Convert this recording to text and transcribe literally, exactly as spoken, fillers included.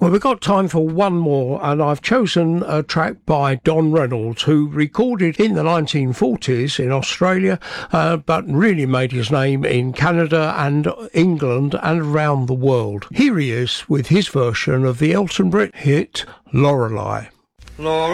Well, we've got time for one more, and I've chosen a track by Don Reynolds, who recorded in the nineteen forties in Australia, uh, but really made his name in Canada and England and around the world. Here he is with his version of the Elton Britt hit Lorelei. Lorelei.